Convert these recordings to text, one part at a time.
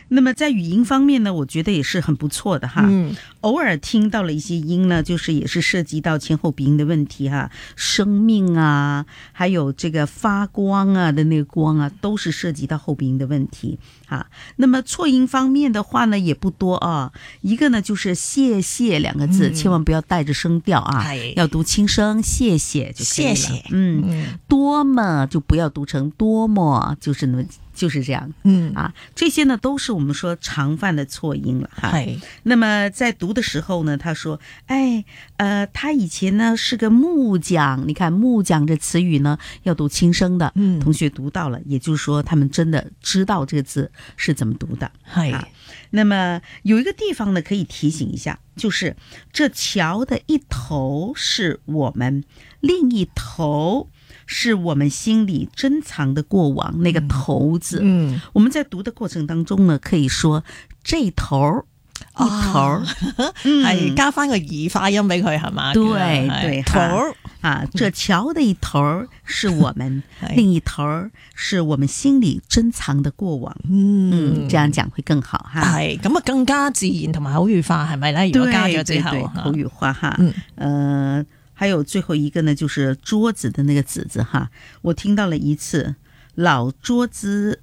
那么在语音方面呢，我觉得也是很不错的哈。偶尔听到了一些音呢，就是也是涉及到前后鼻音的问题哈，生命啊，还有这个发光啊的那个光啊，都是涉及到后鼻音的问题啊。那么错音方面的话呢，也不多啊。一个呢就是谢谢两个字，千万不要带着声调啊，要读轻声，谢谢就可以了。谢谢。多么就不要读成多么，就是这样。这些呢都是我们说常犯的错音了哈。那么在读的时候呢，他说他以前呢是个木匠，你看木匠这词语呢要读轻声的，同学读到了，也就是说他们真的知道这个字是怎么读的。那么有一个地方呢可以提醒一下，就是这桥的一头是我们，另一头是我们心里珍藏的過往，那個頭字。我們在讀的過程當中呢，可以說這頭一頭， 係加翻個兒化音俾佢，係嘛？ 對，頭啊，這橋的一頭是我們，另一頭是我們心里珍藏的過往。這樣講會更好哈。 係咁啊，更加自然同埋口語化，係咪咧？如果加咗之後， 對，口語化哈。還有最後一個呢，就是桌子的那個子字哈，我聽到了一次老桌子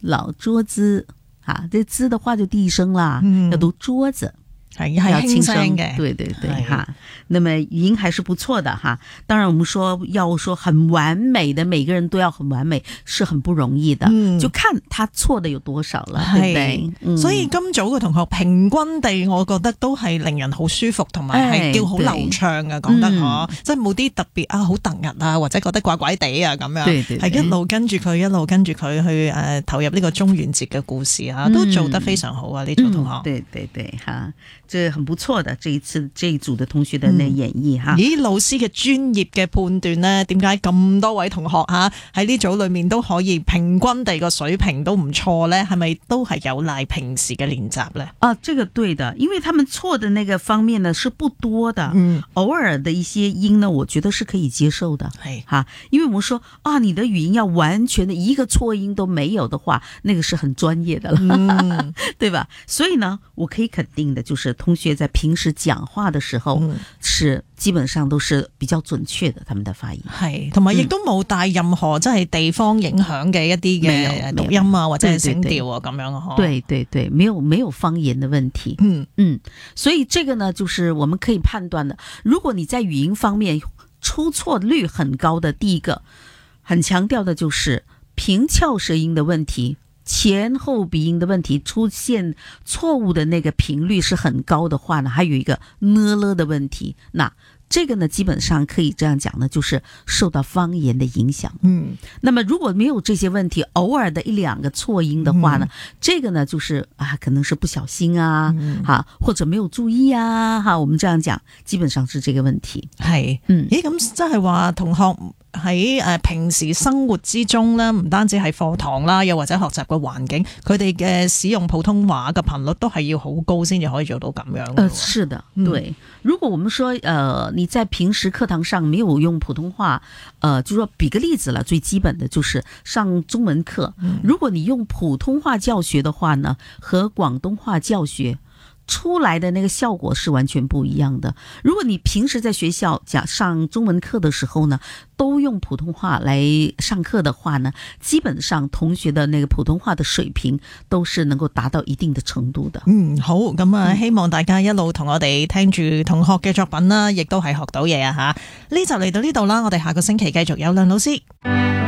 啊，這字的話就第一聲啦，要讀桌子， 係輕聲嘅， 對哈。那麼語音還是不錯的哈。當然我們要說很完美的，每個人都要很完美，是很不容易的，就看他錯的有多少了，對不對？ 所以今組嘅同學平均地，我覺得都係令人好舒服，同埋係叫好流暢嘅，講得即係冇啲特別啊好突兀啊，或者覺得怪怪地啊咁樣，係一路跟住佢去投入呢個中元節嘅故事啊，都做得非常好啊！呢組同學， 對哈，這很不錯的，這一組的同學的演繹哈。 咦，老師嘅專業嘅判斷呢？點解咁多位同學喺呢組裏面都可以平均地個水平都唔錯呢？係咪都係有賴平時嘅練習呢？ 啊，這個對的，因為他們錯的那個方面呢是不多的，偶爾的一些音呢，我覺得是可以接受的。哈，因為我們說啊，你的語音要完全的一個錯音都沒有的話，那個是很專業的了，對吧？所以呢，我可以肯定的就是同學在平時講話的時候，是基本上都是比較準確的，他們的發音係，同埋亦都冇帶任何即係地方影響嘅一啲嘅讀音啊，或者係聲調啊咁樣啊。 對，沒有方言的問題。所以這個呢，就是我們可以判斷的。如果你在語音方面出錯率很高的，第一個很強調的就是平翹舌音的問題。前後鼻音的問題出現錯誤的那個頻率是很高的話呢，還有一個呢了的問題，那這個呢基本上可以這樣講呢，就是受到方言的影響。那麼如果沒有這些問題，偶爾的一兩個錯音的話呢，這個呢就是可能是不小心啊，或者沒有注意啊，我們這樣講，基本上是這個問題。 係，咁即係話同學喺平時生活之中咧，唔單止係課堂啦，又或者學習嘅環境，佢哋嘅使用普通話嘅頻率都係要好高先至可以做到咁樣。 是的，對。如果我們說你在平時課堂上沒有用普通話，就說比個例子了，最基本的就是上中文課，如果你用普通話教學的話呢，和廣東話教學出來的那個效果是完全不一樣的。如果你平時在學校上中文課的時候呢，都用普通話來上課的話呢，基本上同學的那個普通話的水平都是能夠達到一定的程度的。 好，咁啊，希望大家一路同我哋聽住同學嘅作品啦，亦都係學到嘢啊吓。呢就嚟到呢度啦，我哋下個星期繼續有梁老師。